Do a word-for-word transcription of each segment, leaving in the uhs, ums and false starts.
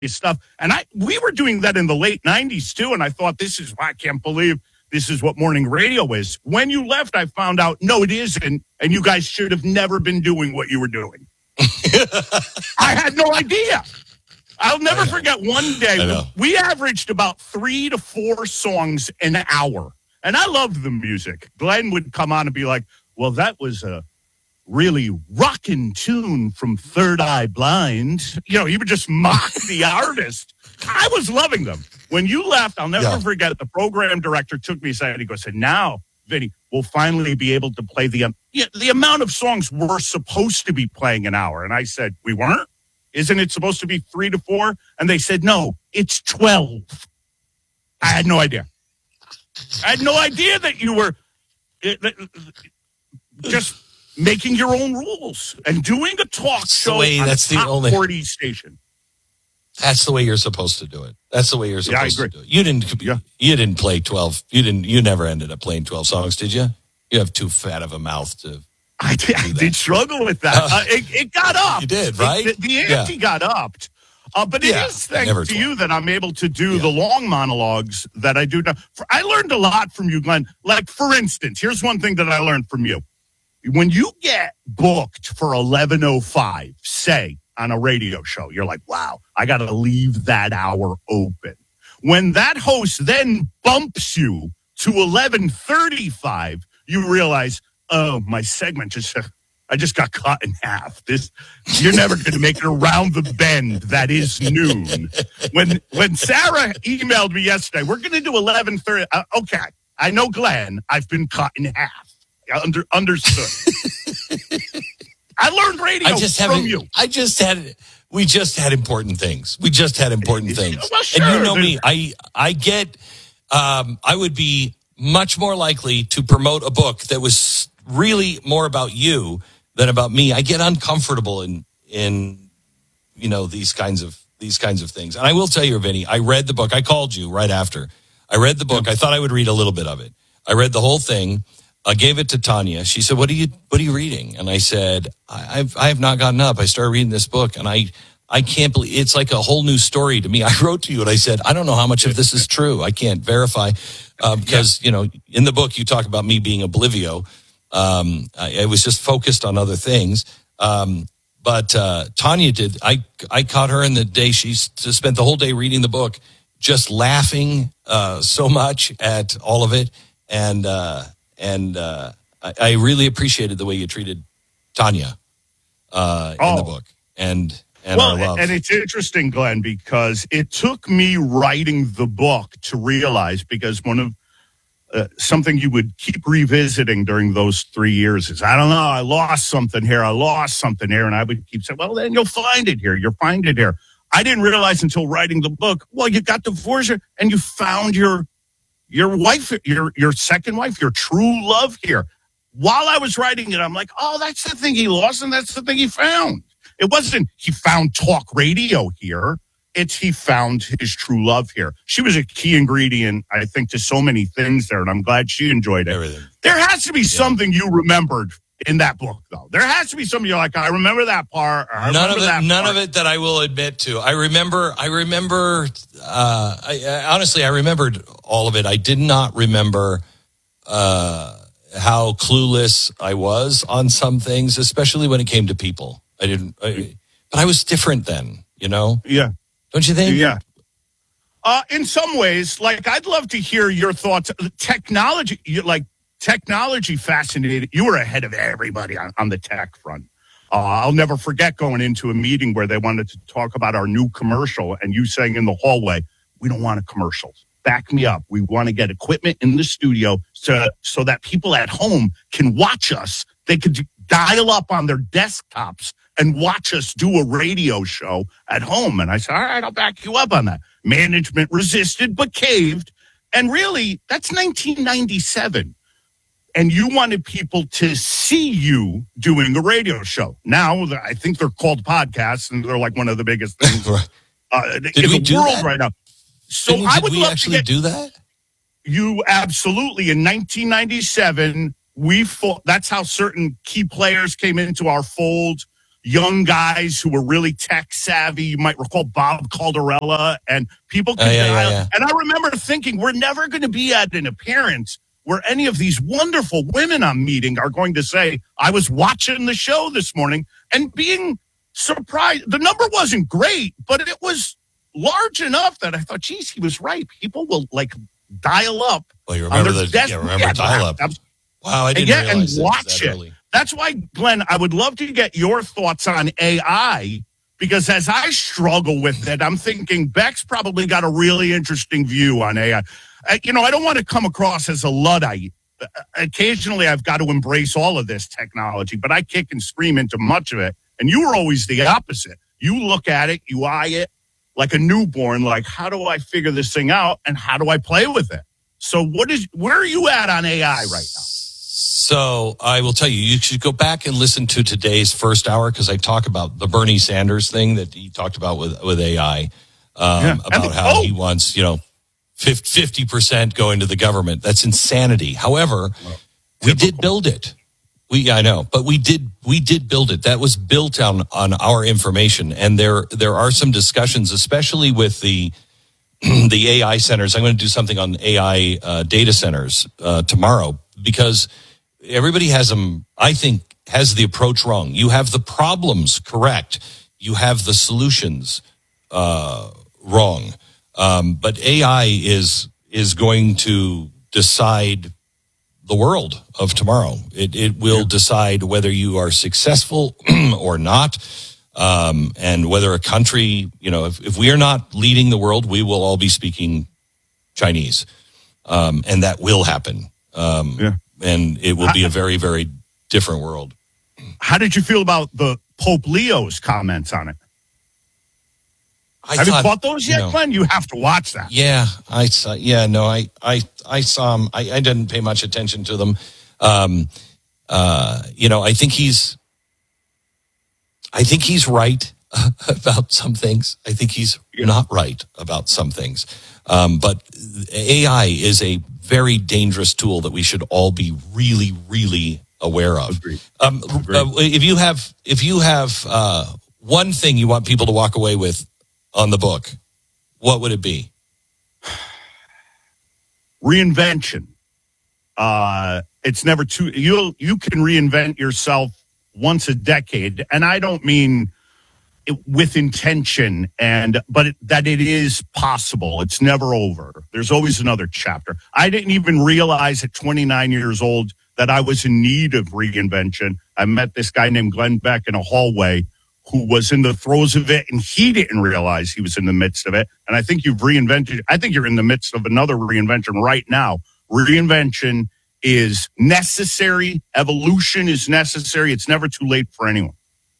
stuff. And I we were doing that in the late nineties too. And I thought, this is, I can't believe this is what morning radio is. When you left, I found out, no, it isn't. And you guys should have never been doing what you were doing. I had no idea. I'll never forget one day, we averaged about three to four songs an hour. And I loved the music. Glenn would come on and be like, well, that was a really rockin' tune from Third Eye Blind. You know, he would just mock the artist. I was loving them. When you left, I'll never yeah. forget, the program director took me aside and he goes, said, now, Vinny, we'll finally be able to play the, um, yeah, the amount of songs we're supposed to be playing an hour. And I said, we weren't? Isn't it supposed to be three to four? And they said, no, it's twelve. I had no idea. I had no idea that you were just making your own rules and doing a talk that's show the way, on that's a top the only forty station. That's the way you're supposed to do it. That's the way you're supposed yeah, I agree. to do it. You didn't. Yeah. You didn't play twelve. You didn't. You never ended up playing twelve songs, did you? You have too fat of a mouth to. I did, I did struggle with that. Uh, uh, it, it got up. You did, right? It, the, the ante yeah. got upped. Uh, but it yeah, is thanks to you that I'm able to do yeah. the long monologues that I do now. For, I learned a lot from you, Glenn. Like, for instance, here's one thing that I learned from you. When you get booked for eleven oh five, say, on a radio show, you're like, wow, I got to leave that hour open. When that host then bumps you to eleven thirty-five, you realize, oh, my segment just, I just got cut in half. This, you're never going to make it around the bend. That is noon. When when Sarah emailed me yesterday, we're going to do eleven thirty. Uh, okay, I know Glenn. I've been cut in half. I under, understood. I learned radio I just from you. I just had, we just had important things. We just had important things. Well, sure. And you know me, I, I get, um, I would be much more likely to promote a book that was really more about you than about me. I get uncomfortable in, in, you know, these kinds of, these kinds of things. And I will tell you, Vinny, I read the book. I called you right after. I read the book. I thought I would read a little bit of it. I read the whole thing. I gave it to Tanya. She said, what are you, what are you reading? And I said, I, I've, I have not gotten up. I started reading this book and I, I can't believe it's like a whole new story to me. I wrote to you and I said, I don't know how much of this is true. I can't verify, uh, because, yeah. you know, in the book, you talk about me being oblivio. Um, I, I was just focused on other things. Um, but, uh, Tanya did, I, I caught her in the day. She spent the whole day reading the book, just laughing, uh, so much at all of it. And, uh, And uh, I, I really appreciated the way you treated Tanya uh, in oh. the book, and and well, our love. And it's interesting, Glenn, because it took me writing the book to realize, because one of uh, something you would keep revisiting during those three years is, I don't know, I lost something here, I lost something here, and I would keep saying, well, then you'll find it here, you'll find it here. I didn't realize until writing the book, well, you got divorced and you found your. Your wife, your your second wife, your true love here. While I was writing it, I'm like, oh, that's the thing he lost and that's the thing he found. It wasn't he found talk radio here. It's he found his true love here. She was a key ingredient, I think, to so many things there, and I'm glad she enjoyed it. Everything. There has to be yeah. something you remembered in that book, though. There has to be something you're like, I remember that part. Or, I none of it. That none part. of it that I will admit to. I remember. I remember. Uh, I, I, honestly, I remembered all of it. I did not remember uh, how clueless I was on some things, especially when it came to people. I didn't. I, but I was different then. You know. Yeah. Don't you think? Yeah. Uh, in some ways, like, I'd love to hear your thoughts. Technology, you, like. Technology fascinated. You were ahead of everybody on, on the tech front. Uh, I'll never forget going into a meeting where they wanted to talk about our new commercial and you saying in the hallway, we don't want a commercial. Back me up. We want to get equipment in the studio so, so that people at home can watch us. They could dial up on their desktops and watch us do a radio show at home. And I said, all right, I'll back you up on that. Management resisted but caved. And really, that's nineteen ninety-seven. And you wanted people to see you doing a radio show. Now, I think they're called podcasts, and they're like one of the biggest things uh, in the world that? right now. So did, I did would we love actually to get, do that. You absolutely. In nineteen ninety-seven, we fought, that's how certain key players came into our fold. young guys who were really tech savvy. You might recall Bob Calderella, and people could Oh, yeah, dial. yeah, yeah. And I remember thinking, we're never going to be at an appearance where any of these wonderful women I'm meeting are going to say, I was watching the show this morning, and being surprised. The number wasn't great, but it was large enough that I thought, geez, he was right. People will like dial up. Well, you remember on their the desk- yeah, remember yeah, dial up. abs- Wow, I didn't yeah, and realize that, watch that it. early. That's why, Glenn, I would love to get your thoughts on A I, because as I struggle with it, I'm thinking Beck's probably got a really interesting view on A I. Uh, you know, I don't want to come across as a Luddite. Uh, occasionally, I've got to embrace all of this technology, but I kick and scream into much of it. And you were always the opposite. You look at it, you eye it like a newborn, like, how do I figure this thing out and how do I play with it? So what is, where are you at on A I right now? So I will tell you, you should go back and listen to today's first hour, because I talk about the Bernie Sanders thing that he talked about with, with A I, um, Yeah. about And- how oh. he wants, you know, fifty percent going to the government. That's insanity. However, we did build it. We, I know, but we did, we did build it. That was built on, on our information. And there, there are some discussions, especially with the, the A I centers. I'm going to do something on A I uh, data centers uh, tomorrow, because everybody has them, I think, has the approach wrong. You have the problems correct. You have the solutions uh, wrong. Um, but A I is is going to decide the world of tomorrow. It it will yeah. decide whether you are successful or not, um, and whether a country, you know, if, if we are not leading the world, we will all be speaking Chinese, um, and that will happen. Um, yeah. And it will be a very, very different world. How did you feel about the Pope Leo's comments on it? I have thought, you caught those yet, you know, Glenn? You have to watch that. Yeah, I saw. Yeah, no, I, I, I saw him. I, I didn't pay much attention to them. Um, uh, you know, I think he's, I think he's right about some things. I think he's yeah. not right about some things. Um, but A I is a very dangerous tool that we should all be really, really aware of. Agreed. Um, Agreed. Uh, if you have, if you have uh, one thing you want people to walk away with on the book, what would it be? Reinvention. Uh, it's never too, you you can reinvent yourself once a decade. And I don't mean it, with intention, and but it, that it is possible. It's never over. There's always another chapter. I didn't even realize at twenty-nine years old that I was in need of reinvention. I met this guy named Glenn Beck in a hallway who was in the throes of it, and he didn't realize he was in the midst of it. And I think you've reinvented, I think you're in the midst of another reinvention right now. Reinvention is necessary. Evolution is necessary. It's never too late for anyone.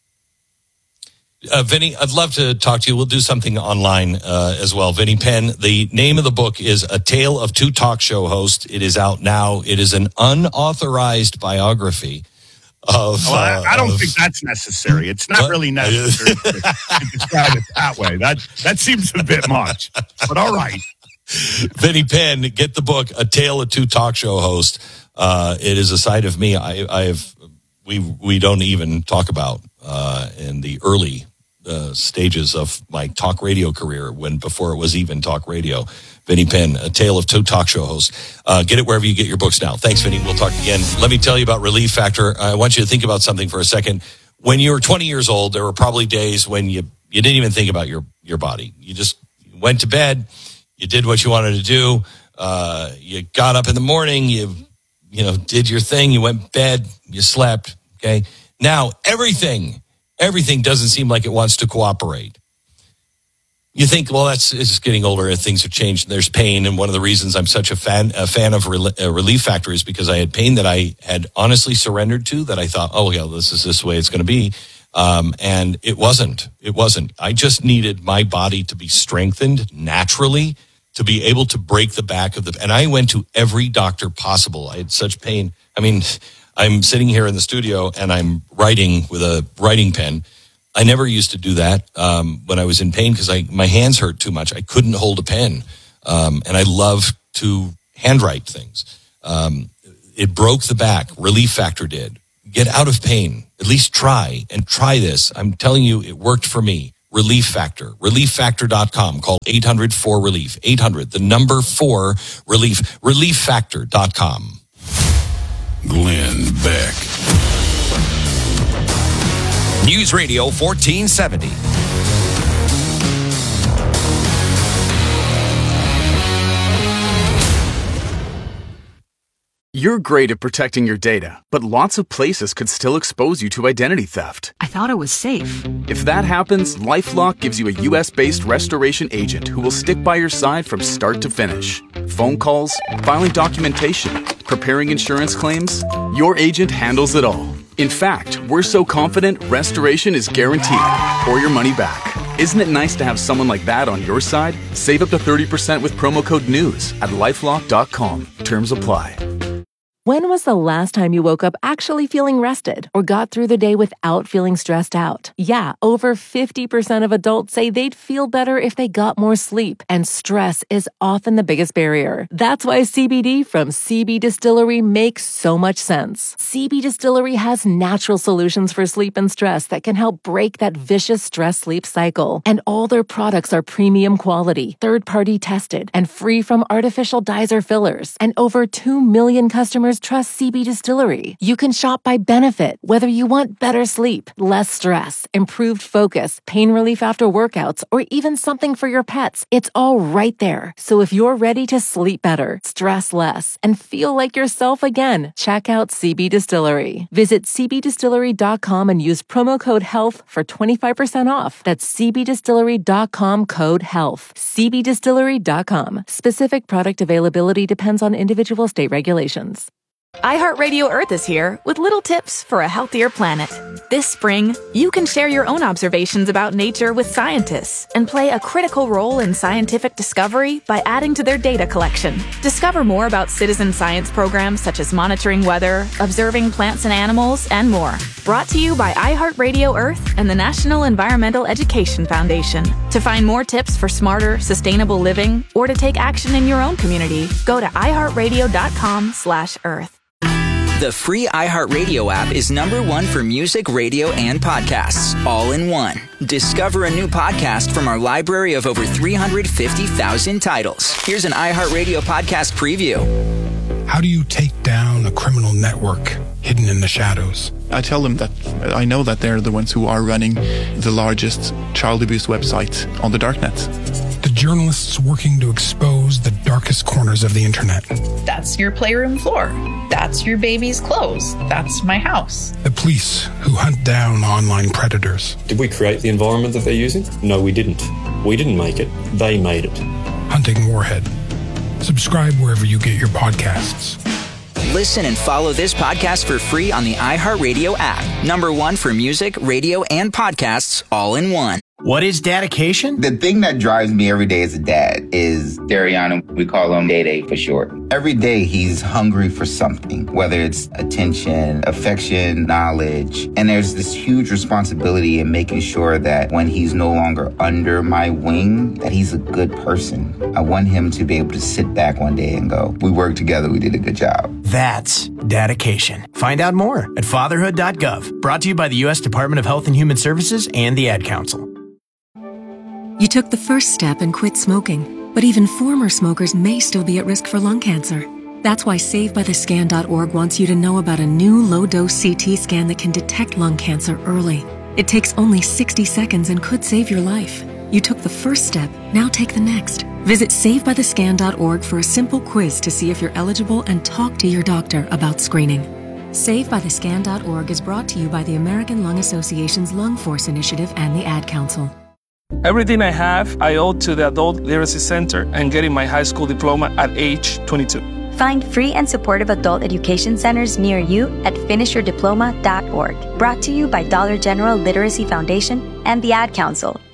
Uh, Vinny, I'd love to talk to you. We'll do something online uh, as well. Vinny Penn, the name of the book is A Tale of Two Talk Show Hosts. It is out now. It is an unauthorized biography of... Well, I, I don't uh, of, think that's necessary. It's not what? really necessary to, to describe it that way. That, that seems a bit much, but all right. Vinny Penn, get the book, A Tale of Two Talk Show Hosts. Uh, it is a side of me I, I have... We, we don't even talk about uh, in the early Uh, stages of my talk radio career, when before it was even talk radio. Vinny Penn, A Tale of Two Talk Show Hosts. Uh, get it wherever you get your books now. Thanks, Vinny. We'll talk again. Let me tell you about Relief Factor. I want you to think about something for a second. When you were twenty years old, there were probably days when you, you didn't even think about your, your body. You just went to bed. You did what you wanted to do. Uh, you got up in the morning. You, you know, did your thing. You went to bed. You slept. Okay. Now everything Everything doesn't seem like it wants to cooperate. You think, well, that's it's just getting older and things have changed and there's pain. And one of the reasons I'm such a fan a fan of Relief Factor is because I had pain that I had honestly surrendered to, that I thought, oh, yeah, this is this way it's going to be. Um, and it wasn't. It wasn't. I just needed my body to be strengthened naturally, to be able to break the back of the... And I went to every doctor possible. I had such pain. I mean... I'm sitting here in the studio and I'm writing with a writing pen. I never used to do that um, when I was in pain because I my hands hurt too much. I couldn't hold a pen, um, and I love to handwrite things. Um, it broke the back. Relief Factor did. Get out of pain. at least try and try this. I'm telling you, it worked for me. Relief Factor, relief factor dot com. Call eight hundred four relief, eight hundred, the number four relief, relief factor dot com. Glenn Beck. News Radio fourteen seventy. You're great at protecting your data, but lots of places could still expose you to identity theft. I thought it was safe. If that happens, LifeLock gives you a U S-based restoration agent who will stick by your side from start to finish. Phone calls, filing documentation, preparing insurance claims, your agent handles it all. In fact, we're so confident restoration is guaranteed or your money back. Isn't it nice to have someone like that on your side? Save up to thirty percent with promo code NEWS at lifelock dot com. Terms apply. When was the last time you woke up actually feeling rested or got through the day without feeling stressed out? Yeah, over fifty percent of adults say they'd feel better if they got more sleep, and stress is often the biggest barrier. That's why C B D from C B Distillery makes so much sense. C B Distillery has natural solutions for sleep and stress that can help break that vicious stress-sleep cycle. And all their products are premium quality, third-party tested, and free from artificial dyes or fillers. And over two million customers trust C B Distillery. You can shop by benefit, whether you want better sleep, less stress, improved focus, pain relief after workouts, or even something for your pets. It's all right there. So if you're ready to sleep better, stress less, and feel like yourself again, check out C B Distillery. Visit c b distillery dot com and use promo code HEALTH for twenty-five percent off. That's c b distillery dot com code HEALTH. c b distillery dot com. Specific product availability depends on individual state regulations. iHeartRadio Earth is here with little tips for a healthier planet. This spring, you can share your own observations about nature with scientists and play a critical role in scientific discovery by adding to their data collection. Discover more about citizen science programs such as monitoring weather, observing plants and animals, and more. Brought to you by iHeartRadio Earth and the National Environmental Education Foundation. To find more tips for smarter, sustainable living or to take action in your own community, go to iHeartRadio dot com slash earth. The free iHeartRadio app is number one for music, radio, and podcasts, all in one. Discover a new podcast from our library of over three hundred fifty thousand titles. Here's an iHeartRadio podcast preview. How do you take down a criminal network hidden in the shadows? I tell them that I know that they're the ones who are running the largest child abuse website on the darknet. The journalists working to expose the darkest corners of the internet. That's your playroom floor. That's your baby's clothes. That's my house. The police who hunt down online predators. Did we create the environment that they're using? No, we didn't. We didn't make it. They made it. Hunting Warhead. Subscribe wherever you get your podcasts. Listen and follow this podcast for free on the iHeartRadio app. Number one for music, radio, and podcasts, all in one. What is dedication? The thing that drives me every day as a dad is Dariano. We call him Day Day for short. Every day he's hungry for something, whether it's attention, affection, knowledge. And there's this huge responsibility in making sure that when he's no longer under my wing, that he's a good person. I want him to be able to sit back one day and go, we worked together, we did a good job. That's dedication. Find out more at fatherhood dot gov. Brought to you by the U S Department of Health and Human Services and the Ad Council. You took the first step and quit smoking, but even former smokers may still be at risk for lung cancer. That's why save by the scan dot org wants you to know about a new low-dose C T scan that can detect lung cancer early. It takes only sixty seconds and could save your life. You took the first step, now take the next. Visit save by the scan dot org for a simple quiz to see if you're eligible and talk to your doctor about screening. save by the scan dot org is brought to you by the American Lung Association's Lung Force Initiative and the Ad Council. Everything I have, I owe to the Adult Literacy Center and getting my high school diploma at age twenty-two. Find free and supportive adult education centers near you at finish your diploma dot org. Brought to you by Dollar General Literacy Foundation and the Ad Council.